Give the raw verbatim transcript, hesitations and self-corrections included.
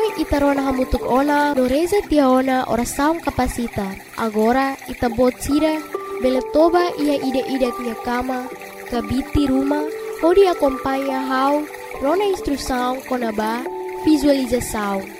itarona hamutuk ona no reza tiaona oração capacita. Agora itabot sira beletoba ia ida-ida tia cama, kabiti rumah, pode acompanha how rona instrução konaba visualização.